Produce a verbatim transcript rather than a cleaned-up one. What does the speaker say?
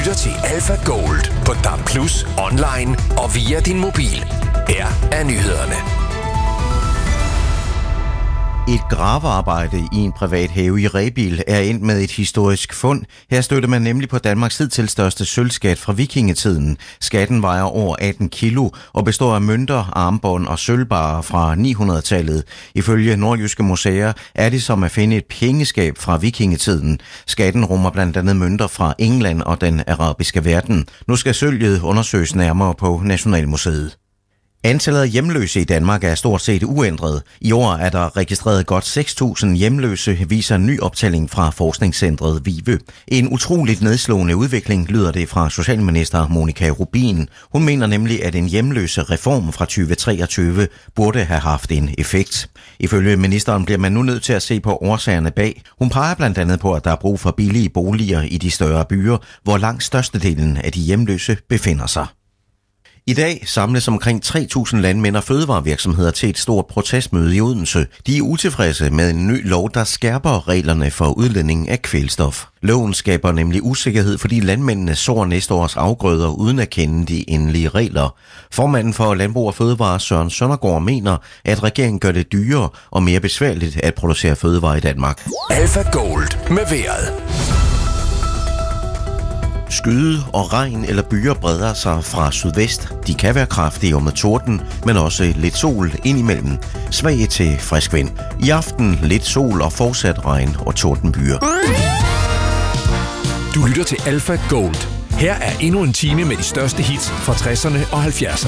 lytter til Alpha Gold på D A B plus, online og via din mobil. Her er nyhederne. Et gravearbejde i en privat have i Rebild er endt med et historisk fund. Her støtter man nemlig på Danmarks hidtil største sølvskat fra vikingetiden. Skatten vejer over atten kilo og består af mønter, armbånd og sølvbarer fra ni hundrede-tallet. Ifølge Nordjyske Museer er det som at finde et pengeskab fra vikingetiden. Skatten rummer blandt andet mønter fra England og den arabiske verden. Nu skal sølvet undersøges nærmere på Nationalmuseet. Antallet af hjemløse i Danmark er stort set uændret. I år er der registreret godt seks tusind hjemløse, viser en ny optælling fra forskningscentret VIVE. En utroligt nedslående udvikling, lyder det fra socialminister Monica Rubin. Hun mener nemlig, at en hjemløse reform fra tyve treogtyve burde have haft en effekt. Ifølge ministeren bliver man nu nødt til at se på årsagerne bag. Hun peger blandt andet på, at der er brug for billige boliger i de større byer, hvor langt størstedelen af de hjemløse befinder sig. I dag samles omkring tre tusind landmænd og fødevarevirksomheder til et stort protestmøde i Odense. De er utilfredse med en ny lov, der skærper reglerne for udledning af kvælstof. Loven skaber nemlig usikkerhed, fordi landmændene sår næste års afgrøder uden at kende de endelige regler. Formanden for Landbrug og Fødevare, Søren Søndergaard, mener, at regeringen gør det dyrere og mere besværligt at producere fødevarer i Danmark. Alpha Gold med vejret. Skyde og regn eller byer breder sig fra sydvest. De kan være kraftige og med torden, men også lidt sol indimellem. Svag til frisk vind. I aften lidt sol og fortsat regn og tordenbyer. Du lytter til Alpha Gold. Her er endnu en time med de største hits fra tresserne og halvfjerdserne.